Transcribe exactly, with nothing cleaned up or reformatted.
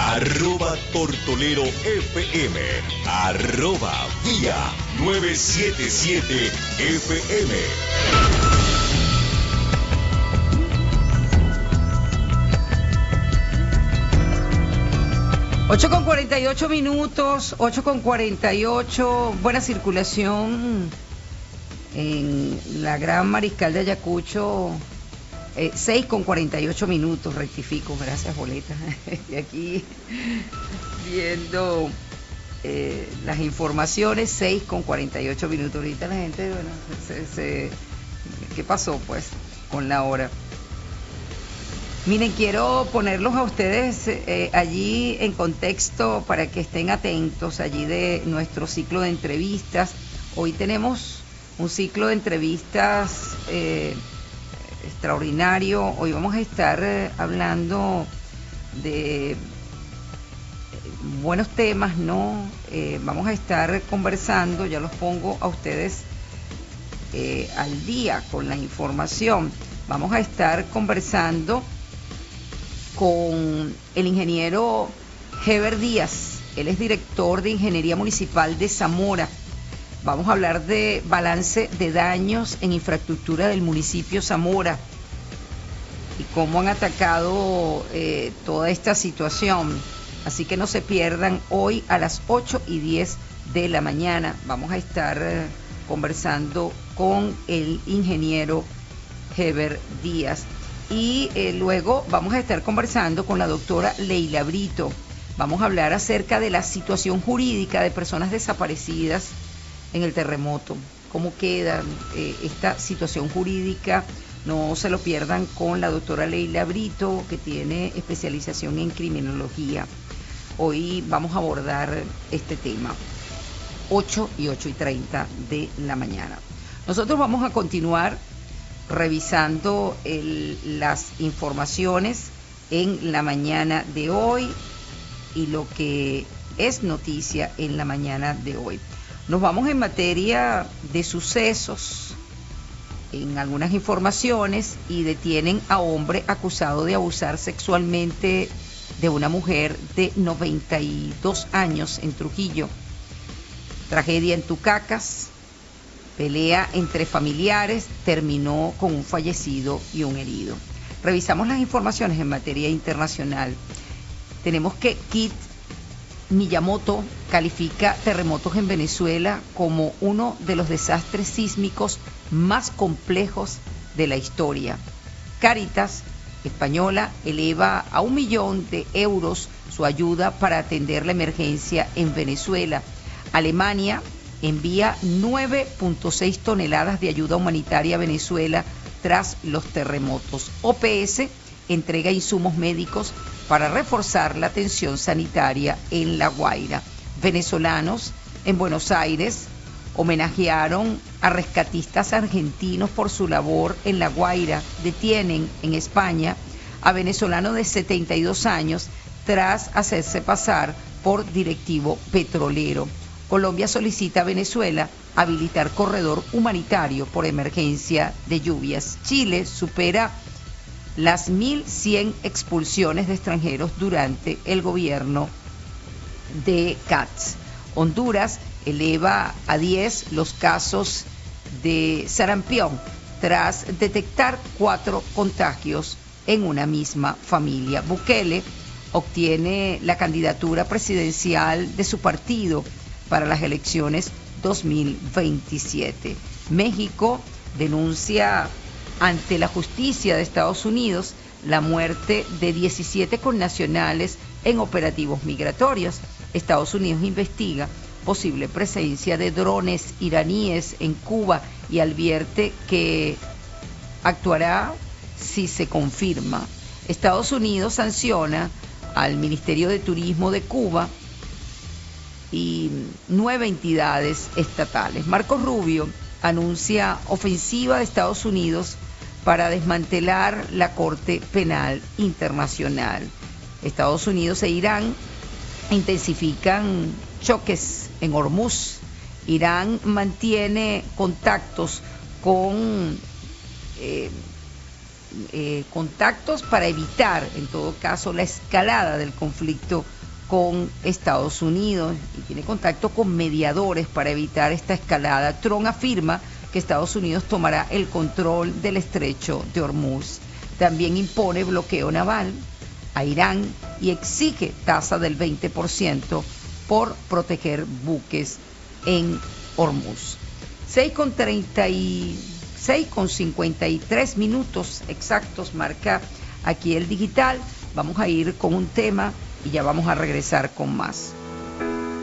arroba Tortolero F M, arroba Vía novecientos setenta y siete F M. ocho con cuarenta y ocho minutos, ocho con cuarenta y ocho, buena circulación en la Gran Mariscal de Ayacucho, eh, seis con cuarenta y ocho minutos, rectifico, gracias Boleta, y aquí viendo eh, las informaciones, seis con cuarenta y ocho minutos, ahorita la gente, bueno, se, se, ¿qué pasó pues con la hora? Miren, quiero ponerlos a ustedes eh, allí en contexto para que estén atentos allí de nuestro ciclo de entrevistas. Hoy tenemos un ciclo de entrevistas eh, extraordinario. Hoy vamos a estar eh, hablando de eh, buenos temas, ¿no? Eh, vamos a estar conversando, ya los pongo a ustedes eh, al día con la información. Vamos a estar conversando con el ingeniero Heber Díaz. Él es director de Ingeniería Municipal de Zamora. Vamos a hablar de balance de daños en infraestructura del municipio Zamora y cómo han atacado eh, toda esta situación. Así que no se pierdan hoy a las ocho y diez de la mañana. Vamos a estar eh, conversando con el ingeniero Heber Díaz. Y eh, luego vamos a estar conversando con la doctora Leila Brito. Vamos a hablar acerca de la situación jurídica de personas desaparecidas en el terremoto. ¿Cómo queda eh, esta situación jurídica? No se lo pierdan con la doctora Leila Brito, que tiene especialización en criminología. Hoy vamos a abordar este tema. ocho y ocho y treinta de la mañana. Nosotros vamos a continuar revisando el, las informaciones en la mañana de hoy y lo que es noticia en la mañana de hoy. Nos vamos en materia de sucesos, en algunas informaciones, y detienen a hombre acusado de abusar sexualmente de una mujer de noventa y dos años en Trujillo. Tragedia en Tucacas. Pelea entre familiares terminó con un fallecido y un herido. Revisamos las informaciones en materia internacional. Tenemos que Kit Miyamoto califica terremotos en Venezuela como uno de los desastres sísmicos más complejos de la historia. Cáritas española eleva a un millón de euros su ayuda para atender la emergencia en Venezuela. Alemania envía nueve punto seis toneladas de ayuda humanitaria a Venezuela tras los terremotos. O P S entrega insumos médicos para reforzar la atención sanitaria en La Guaira. Venezolanos en Buenos Aires homenajearon a rescatistas argentinos por su labor en La Guaira. Detienen en España a venezolano de setenta y dos años tras hacerse pasar por directivo petrolero. Colombia solicita a Venezuela habilitar corredor humanitario por emergencia de lluvias. Chile supera las mil cien expulsiones de extranjeros durante el gobierno de Katz. Honduras eleva a diez los casos de sarampión tras detectar cuatro contagios en una misma familia. Bukele obtiene la candidatura presidencial de su partido para las elecciones dos mil veintisiete. México denuncia ante la justicia de Estados Unidos la muerte de diecisiete connacionales en operativos migratorios. Estados Unidos investiga posible presencia de drones iraníes en Cuba y advierte que actuará si se confirma. Estados Unidos sanciona al Ministerio de Turismo de Cuba y nueve entidades estatales. Marco Rubio anuncia ofensiva de Estados Unidos para desmantelar la Corte Penal Internacional. Estados Unidos e Irán intensifican choques en Hormuz. Irán mantiene contactos con eh, eh, contactos para evitar, en todo caso, la escalada del conflicto con Estados Unidos y tiene contacto con mediadores para evitar esta escalada. Trump afirma que Estados Unidos tomará el control del estrecho de Hormuz. También impone bloqueo naval a Irán y exige tasa del veinte por ciento por proteger buques en Hormuz. seis con treinta y seis con cincuenta y tres minutos exactos marca aquí el digital. Vamos a ir con un tema y ya vamos a regresar con más.